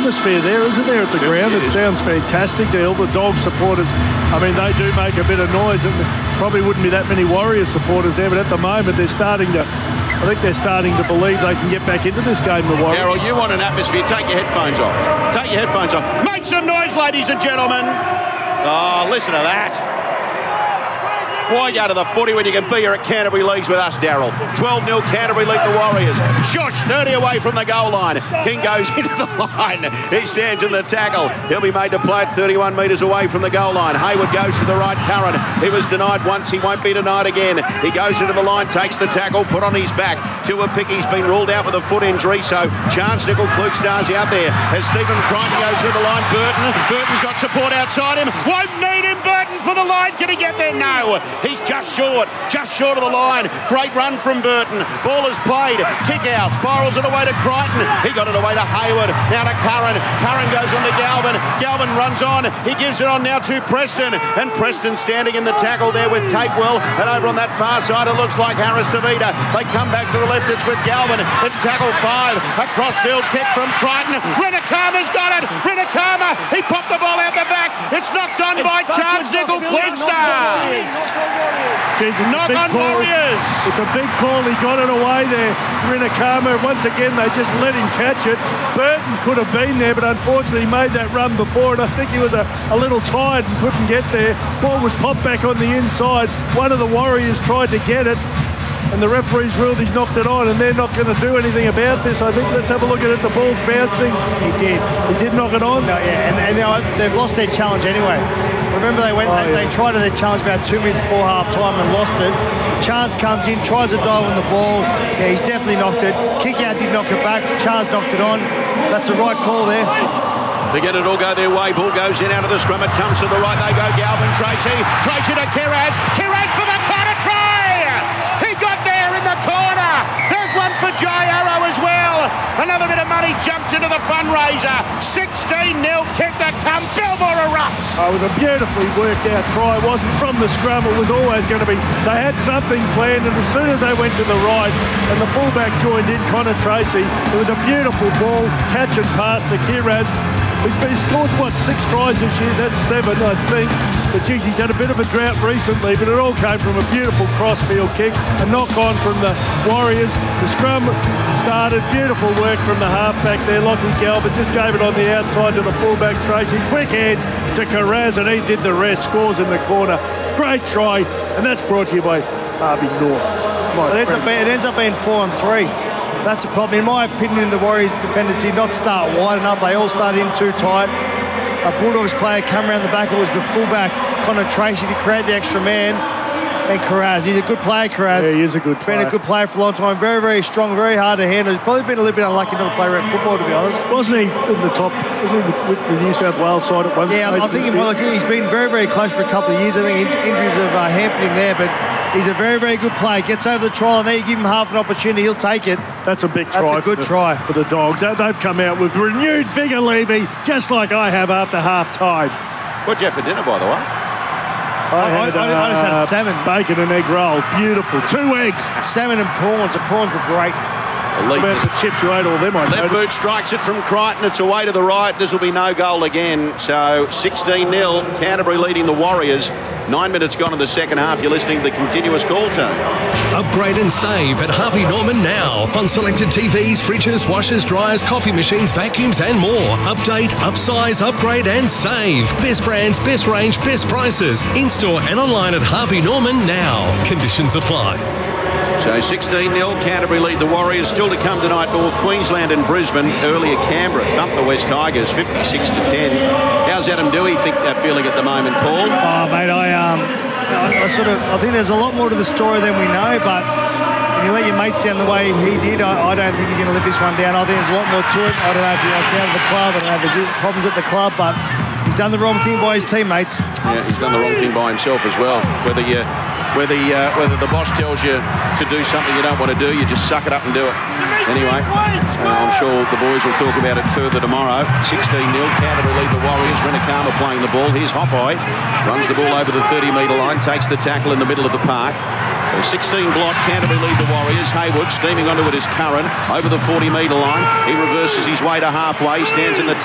atmosphere there, isn't there, at the ground? It sounds fantastic. All the dog supporters, I mean, they do make a bit of noise, and probably wouldn't be that many Warriors supporters there, but at the moment I think they're starting to believe they can get back into this game, the Warriors. Daryl, you want an atmosphere, take your headphones off. Take your headphones off. Make some noise, ladies and gentlemen. Oh, listen to that. Why go to the footy when you can be here at Canterbury Leagues with us, Daryl? 12-0 Canterbury lead the Warriors. Josh, 30 away from the goal line. King goes into the line. He stands in the tackle. He'll be made to play at 31 metres away from the goal line. Hayward goes to the right, Curran. He was denied once. He won't be denied again. He goes into the line, takes the tackle, put on his back. Tua Picky's been ruled out with a foot injury, so Chance Nickel Klug stars out there. As Stephen Crichton goes to the line, Burton's got support outside him. Won't need him, Burton, for the line. Can he get there? No. He's just short of the line. Great run from Burton. Ball is played. Kick out. Spirals it away to Crichton. He got it away to Hayward. Now to Curran. Curran goes on to Galvin. Galvin runs on. He gives it on now to Preston. And Preston standing in the tackle there with Capewell. And over on that far side, it looks like Harris Tavita. They come back to the left. It's with Galvin. It's tackle 5. A crossfield kick from Crichton. Renakama's got it. Renakama. He popped the ball out the back. It's knocked on by Chance Nickel Klugstars. Knock on Warriors. It's a big call. He got it away there. Renakama, once again, they just let him catch it. Burton could have been there, but unfortunately he made that run before, and I think he was a little tired and couldn't get there. Ball was popped back on the inside. One of the Warriors tried to get it, and the referees ruled he's knocked it on, and they're not going to do anything about this. I think let's have a look at it. The ball's bouncing. He did knock it on. No, yeah, and they've lost their challenge anyway. Remember they tried their challenge about 2 minutes before half time and lost it. Chance comes in, tries to dive on the ball. Yeah, he's definitely knocked it. Kick out did knock it back. Chance knocked it on. That's a right call there. They get it all go their way. Ball goes in out of the scrum. It comes to the right. They go Galvin Tracy. Tracy to Kiraz. Kiraz for the corner try. He got there in the corner. There's one for Jai Arrow as well. Another bit of money jumps into the fundraiser. 16-0 kick that come. Belmore erupts. It was a beautifully worked out try. It wasn't from the scrum. It was always going to be. They had something planned, and as soon as they went to the right and the fullback joined in, Connor Tracy, it was a beautiful ball. Catch and pass to Kiraz. He's scored, 6 tries this year? That's 7, I think. But geez, he's had a bit of a drought recently, but it all came from a beautiful crossfield kick, a knock-on from the Warriors. The scrum started, beautiful work from the halfback there, Lockie Galvin, just gave it on the outside to the fullback Tracy. Quick hands to Kiraz, and he did the rest. Scores in the corner. Great try, and that's brought to you by Harvey North. It ends up being 4-3. That's a problem. In my opinion, the Warriors defenders did not start wide enough. They all started in too tight. A Bulldogs player come around the back. It was the fullback, Connor Tracy, to create the extra man. And Kiraz, he's a good player, Kiraz. Yeah, he is a good player. Been a good player for a long time. Very, very strong, very hard to handle. He's probably been a little bit unlucky not to play rep football, to be honest. Wasn't he in the top? Wasn't he with the New South Wales side at one stage? Yeah, I think he's been very, very close for a couple of years. I think injuries have hampered him there, but he's a very, very good player. Gets over the trial, and there you give him half an opportunity, he'll take it. That's a big try. That's a good try for the Dogs. They've come out with renewed vigour, Levy, just like I have after half-time. What'd you have for dinner, by the way? I just had salmon. Bacon and egg roll. Beautiful. 2 eggs. Salmon and prawns. The prawns were great. About the chips, you ate all them, I Left boot strikes it from Crichton. It's away to the right. This will be no goal again. So 16-0. Canterbury leading the Warriors. 9 minutes gone in the second half. You're listening to the continuous call tone. Upgrade and save at Harvey Norman now. On selected TVs, fridges, washers, dryers, coffee machines, vacuums and more. Update, upsize, upgrade and save. Best brands, best range, best prices. In-store and online at Harvey Norman now. Conditions apply. So 16-0, Canterbury lead the Warriors. Still to come tonight, North Queensland and Brisbane. Earlier, Canberra thumped the West Tigers 56-10. How's Adam Dewey feeling at the moment, Paul? Oh, mate, I think there's a lot more to the story than we know, but when you let your mates down the way he did, I don't think he's going to live this one down. I think there's a lot more to it. I don't know if he wants out of the club. I don't know if there's problems at the club, but he's done the wrong thing by his teammates. Yeah, he's done the wrong thing by himself as well. Whether the boss tells you to do something you don't want to do, you just suck it up and do it. Anyway, I'm sure the boys will talk about it further tomorrow. 16-0, Canterbury lead the Warriors. Renakama playing the ball. Here's Hopeye. Runs the ball over the 30-metre line, takes the tackle in the middle of the park. So 16 block, Canterbury lead the Warriors. Hayward steaming onto it is Curran over the 40-metre line. He reverses his way to halfway, stands in the